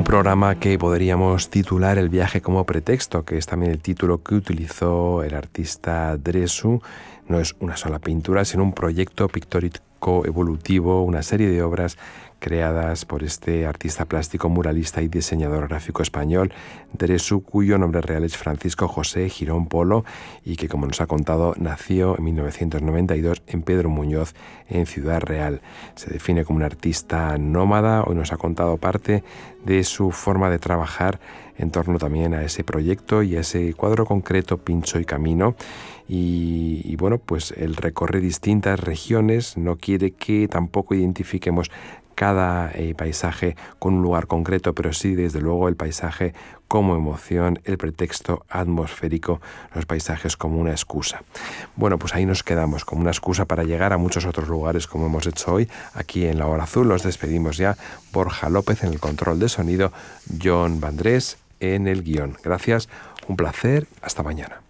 programa que podríamos titular El viaje como pretexto, que es también el título que utilizó el artista Dresu. No es una sola pintura, sino un proyecto pictórico evolutivo, una serie de obras creadas por este artista plástico, muralista y diseñador gráfico español, Dresu, cuyo nombre real es Francisco José Girón Polo y que, como nos ha contado, nació en 1992 en Pedro Muñoz, en Ciudad Real. Se define como un artista nómada. Hoy nos ha contado parte de su forma de trabajar en torno también a ese proyecto y a ese cuadro concreto, Pincho y Camino. Y bueno, pues él recorre distintas regiones, no quiere que tampoco identifiquemos cada paisaje con un lugar concreto, pero sí, desde luego, el paisaje como emoción, el pretexto atmosférico, los paisajes como una excusa. Bueno, pues ahí nos quedamos, como una excusa para llegar a muchos otros lugares, como hemos hecho hoy, aquí en La Hora Azul. Los despedimos ya. Borja López en el control de sonido, John Vandrés en el guión. Gracias, un placer, hasta mañana.